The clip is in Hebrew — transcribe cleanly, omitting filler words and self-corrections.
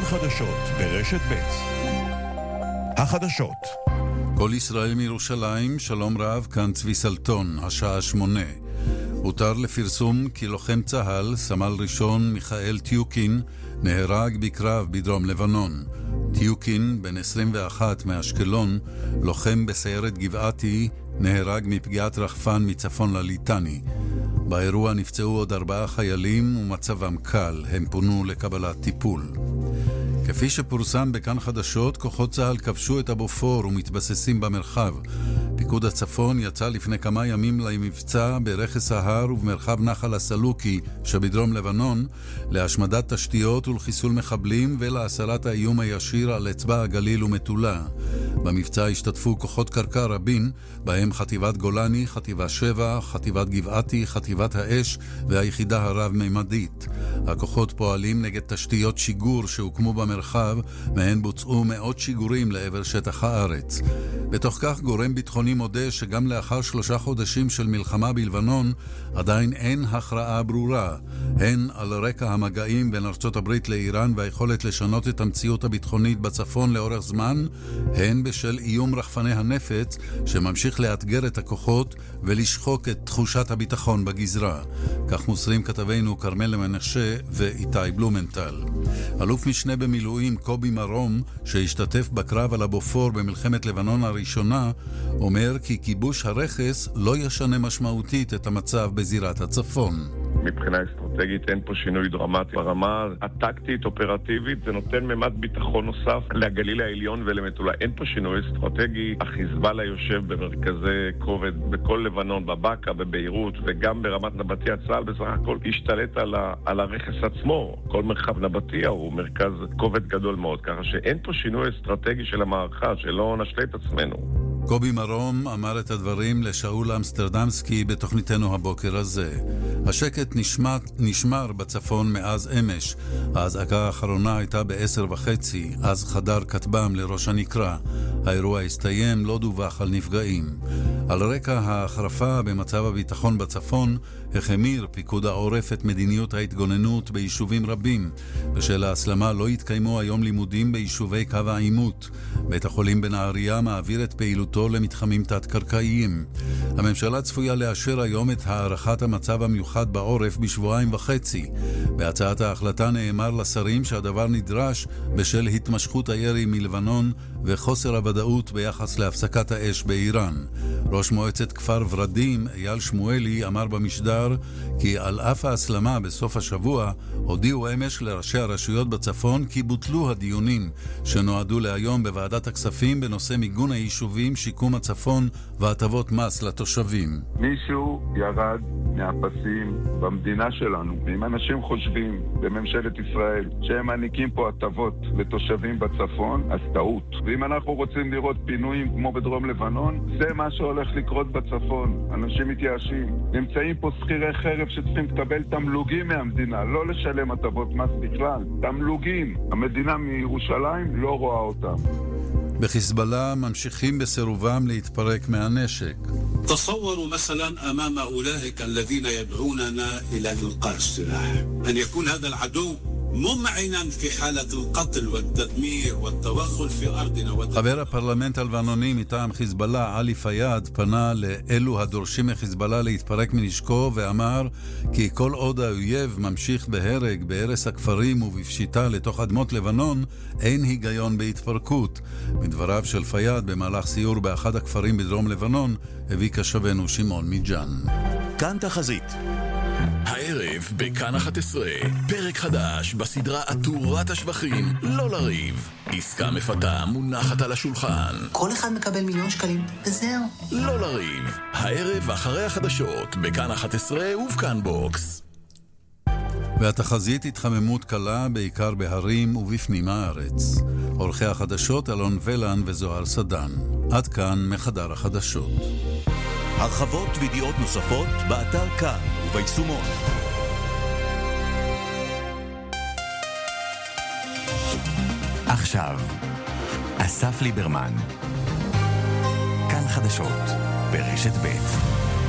חדשות ברשת ב'. החדשות. כל ישראל מירושלים, שלום רב, כאן צבי סלטון, השעה 8. הותר לפרסום כי לוחם צהל, סמל ראשון מיכאל טיוקין, נהרג בקרב בדרום לבנון. טיוקין, בן 21 מאשקלון, לוחם בסיירת גבעתי, נהרג מפגיעת רחפן מצפון לליטני. באירוע נפצעו עוד 4 חיילים ומצבם קל, הם פונו לקבלת טיפול. כפי שפורסם בכאן חדשות, כוחות צהל כבשו את הבופור ומתבססים במרחב. פיקוד הצפון יצא לפני כמה ימים למבצע ברכס ההר ובמרחב נחל הסלוקי שבדרום לבנון להשמדת תשתיות ולחיסול מחבלים ולהסרת האיום הישיר על אצבע הגליל ומטולה. במבצע השתתפו כוחות קרקע רבים, בהם חטיבת גולני, חטיבה 7, חטיבת גבעתי, חטיבת האש והיחידה הרב-ממדית. הכוחות פועלים נגד תשתיות שיגור שהוקמו במרחב, מהן בוצעו מאות שיגורים לעבר שטח הארץ. בתוך כך גורם ביטחוני מודה שגם לאחר 3 חודשים של מלחמה בלבנון, עדיין אין הכרעה ברורה, הן על רקע המגעים בין ארצות הברית לאיראן והיכולת לשנות את המציאות הביטחונית בצפון לאורך זמן, הן בשל איום רחפני הנפץ שממשיך לאתגר את הכוחות ולשחוק את תחושת הביטחון בגזרה. כך מוסרים כתבינו קרמל מנשה ואיתי בלומנטל. אלוף משנה במילואים קובי מרום, שהשתתף בקרב על הבופור במלחמת לבנון הראשונה, אומר כי כיבוש הרכס לא ישנה משמעותית את המצב בזירת הצפון. מבחינה אסטרטגית אין פה שינוי דרמטי. ברמה הטקטית, אופרטיבית, זה נותן ממד ביטחון נוסף לגליל העליון ולמטולה. אין פה שינוי אסטרטגי. החיזבאללה יושב במרכזי כובד בכל לבנון, בבקה, בביירות, וגם ברמת נבטיה. צה"ל בסך הכל השתלט על הרכס עצמו. כל מרחב נבטיה הוא מרכז כובד גדול מאוד, ככה שאין פה שינוי אסטרטגי של המערכה, שלא נשלה את עצמנו. קובי מרום אמר את הדברים לשאול אמסטרדמסקי בתוכניתנו הבוקר הזה. השקט נשמר בצפון מאז אמש. האזעקה האחרונה הייתה ב10:30, אז חדר כטב"ם לראש הנקרה. האירוע הסתיים, לא דווח על נפגעים. על רקע ההחרפה במצב הביטחון בצפון, החמיר פיקוד העורף את מדיניות ההתגוננות ביישובים רבים. בשל ההסלמה לא התקיימו היום לימודים ביישובי קו העימות. בית החולים בנהריה מעביר את פעילותו למתחמים תת-קרקעיים. הממשלה צפויה לאשר היום את הערכת המצב המיוחד בעורף בשבועיים וחצי. בהצעת ההחלטה נאמר לשרים שהדבר נדרש בשל התמשכות הירי מלבנון וחוסר הוודאות ביחס להפסקת האש באיראן. ראש מועצת כפר ורדים, אייל שמואלי, אמר במשדר כי על אף ההסלמה בסוף השבוע, הודיעו אמש לראשי הרשויות בצפון כי בוטלו הדיונים שנועדו להיום בוועדת הכספים בנושא מיגון היישובים, שיקום הצפון והטבות מס לתושבים. מישהו ירד מהפסים במדינה שלנו. ואם אנשים חושבים בממשלת ישראל שהם מעניקים פה הטבות לתושבים בצפון, אז טעות. ואם אנחנו רוצים לראות פינויים כמו בדרום לבנון, זה מה שהולך לקרות בצפון. אנשים מתייאשים. נמצאים פה שכירי חרב שצריכים לקבל תמלוגים מהמדינה, לא לשלם הטבות מס בכלל. תמלוגים. המדינה מירושלים לא רואה אותם. בחיזבאללה ממשיכים בסירובם להתפרק מהנשק. تصوروا مثلا أمام أولئك الذين يدعوننا إلى إلقاء السلاح أن يكون هذا العدو ممعنا في حالة القتل والتدمير والتوغل في أرضنا. חבר הפרלמנט הלבנוני מטעם חיזבאללה, עלי פיאד, פנה לאלו הדורשים מחיזבאללה להתפרק מנשקו ואמר כי כל עוד האויב ממשיך בהרג, בהרס הכפרים ובפשיטה לתוך אדמות לבנון, אין היגיון בהתפרקות. מדבריו של פיאד במהלך סיור באחד הכפרים בדרום לבנון, הביא כשבנו שמעון מג'אן. כאן תחזית. הערב בכאן 11, פרק חדש בסדרה עטורת השבחים, לא לריב. עסקה מפתה מונחת על השולחן. כל אחד מקבל 1,000,000 שקלים, וזהו. לא לריב. הערב אחרי החדשות, בכאן 11 ובכאן בוקס. והתחזית התחממות קלה בעיקר בהרים ובפנים הארץ. עורכי החדשות אלון ולן וזוהר סדן. עד כאן מחדר החדשות. הרחבות וידיעות נוספות באתר כאן וביישומון. עכשיו, אסף ליברמן. כאן חדשות ברשת ב'.